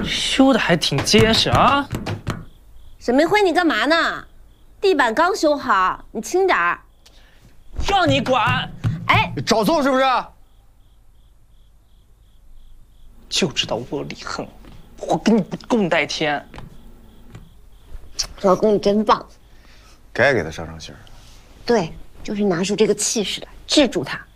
修的还挺结实啊。 沈明辉，你干嘛呢？地板刚修好，你轻点儿。 要你管！ 哎， 你找错是不是？ 就知道窝里横，我跟你不共戴天。 老公你真棒。 该给他上上心儿。 对，就是拿出这个气势来制住他。